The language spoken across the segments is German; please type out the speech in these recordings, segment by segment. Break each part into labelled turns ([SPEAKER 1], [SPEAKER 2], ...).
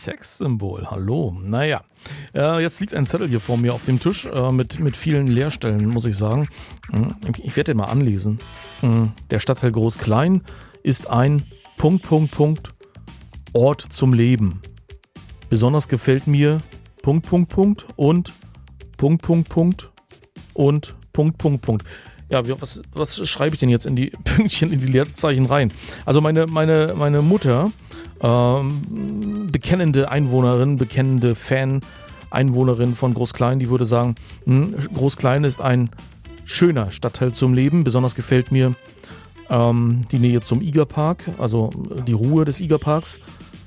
[SPEAKER 1] Sexsymbol, hallo. Naja, jetzt liegt ein Zettel hier vor mir auf dem Tisch mit vielen Leerstellen, muss ich sagen. Ich werde den mal anlesen. Der Stadtteil Groß-Klein ist ein ... Ort zum Leben. Besonders gefällt mir ... und ... und ... Ja, was schreibe ich denn jetzt in die Pünktchen, in die Leerzeichen rein? Also meine Mutter, bekennende Einwohnerin, bekennende Fan-Einwohnerin von Groß-Klein, die würde sagen, Groß-Klein ist ein schöner Stadtteil zum Leben. Besonders gefällt mir die Nähe zum Igerpark, also die Ruhe des Igerparks.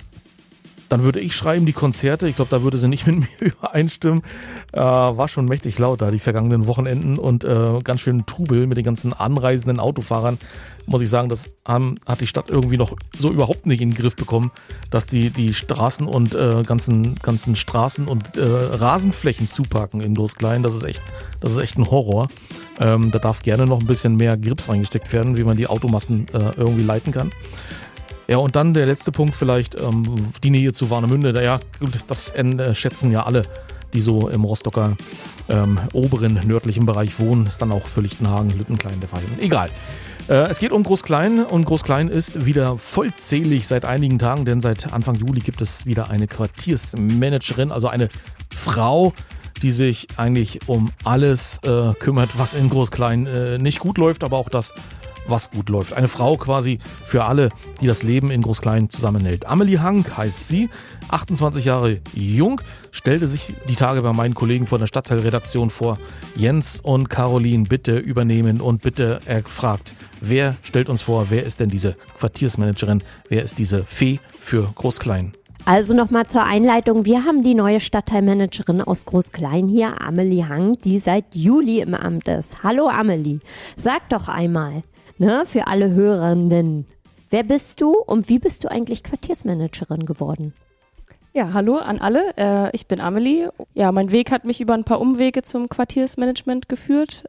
[SPEAKER 1] Dann würde ich schreiben, die Konzerte, ich glaube, da würde sie nicht mit mir übereinstimmen. War schon mächtig laut da, die vergangenen Wochenenden und ganz schön Trubel mit den ganzen anreisenden Autofahrern. Muss ich sagen, das hat die Stadt irgendwie noch so überhaupt nicht in den Griff bekommen, dass die Straßen und ganzen Straßen und Rasenflächen zuparken in Groß-Klein. Das ist echt ein Horror. Da darf gerne noch ein bisschen mehr Grips reingesteckt werden, wie man die Automassen irgendwie leiten kann. Ja, und dann der letzte Punkt vielleicht, die Nähe zu Warnemünde. Ja, gut, das schätzen ja alle, die so im Rostocker oberen, nördlichen Bereich wohnen. Ist dann auch für Lichtenhagen, Lüttenklein der Fall. Egal. Es geht um Groß-Klein und Groß-Klein ist wieder vollzählig seit einigen Tagen, denn seit Anfang Juli gibt es wieder eine Quartiersmanagerin, also eine Frau, die sich eigentlich um alles kümmert, was in Groß-Klein nicht gut läuft, aber auch das, was gut läuft. Eine Frau quasi für alle, die das Leben in Groß-Klein zusammenhält. Amelie Hank heißt sie, 28 Jahre jung, stellte sich die Tage bei meinen Kollegen von der Stadtteilredaktion vor. Jens und Caroline bitte übernehmen und bitte fragt, wer stellt uns vor, wer ist denn diese Quartiersmanagerin, wer ist diese Fee für Groß-Klein?
[SPEAKER 2] Also nochmal zur Einleitung. Wir haben die neue Stadtteilmanagerin aus Groß-Klein hier, Amelie Hank, die seit Juli im Amt ist. Hallo Amelie, sag doch einmal, für alle Hörenden, wer bist du und wie bist du eigentlich Quartiersmanagerin geworden?
[SPEAKER 3] Ja, hallo an alle, ich bin Amelie. Ja, mein Weg hat mich über ein paar Umwege zum Quartiersmanagement geführt.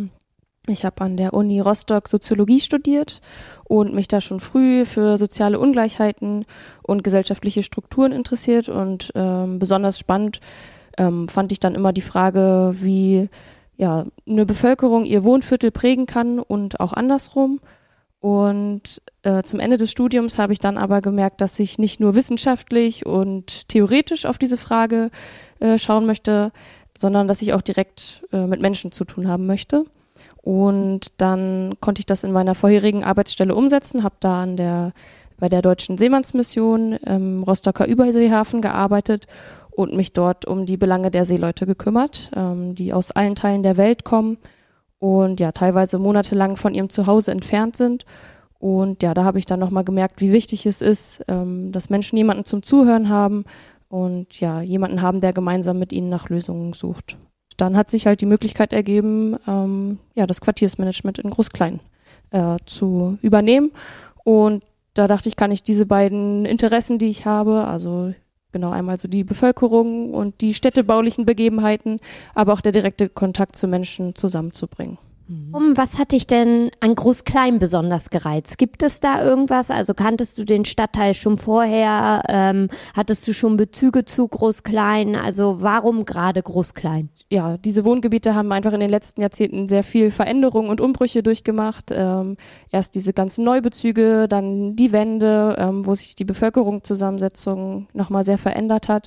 [SPEAKER 3] Ich habe an der Uni Rostock Soziologie studiert und mich da schon früh für soziale Ungleichheiten und gesellschaftliche Strukturen interessiert und besonders spannend fand ich dann immer die Frage, wie eine Bevölkerung ihr Wohnviertel prägen kann und auch andersrum. Und zum Ende des Studiums habe ich dann aber gemerkt, dass ich nicht nur wissenschaftlich und theoretisch auf diese Frage schauen möchte, sondern dass ich auch direkt mit Menschen zu tun haben möchte. Und dann konnte ich das in meiner vorherigen Arbeitsstelle umsetzen, habe da bei der Deutschen Seemannsmission im Rostocker Überseehafen gearbeitet und mich dort um die Belange der Seeleute gekümmert, die aus allen Teilen der Welt kommen und ja teilweise monatelang von ihrem Zuhause entfernt sind. Und ja, da habe ich dann nochmal gemerkt, wie wichtig es ist, dass Menschen jemanden zum Zuhören haben und ja jemanden haben, der gemeinsam mit ihnen nach Lösungen sucht. Dann hat sich halt die Möglichkeit ergeben, das Quartiersmanagement in Groß-Klein zu übernehmen. Und da dachte ich, kann ich diese beiden Interessen, die ich habe, also genau einmal so die Bevölkerung und die städtebaulichen Begebenheiten, aber auch der direkte Kontakt zu Menschen zusammenzubringen.
[SPEAKER 2] Was hat dich denn an Groß-Klein besonders gereizt? Gibt es da irgendwas? Also kanntest du den Stadtteil schon vorher? Hattest du schon Bezüge zu Groß-Klein? Also warum gerade Groß-Klein?
[SPEAKER 3] Ja, diese Wohngebiete haben einfach in den letzten Jahrzehnten sehr viel Veränderung und Umbrüche durchgemacht. Erst diese ganzen Neubezüge, dann die Wende, wo sich die Bevölkerungszusammensetzung nochmal sehr verändert hat.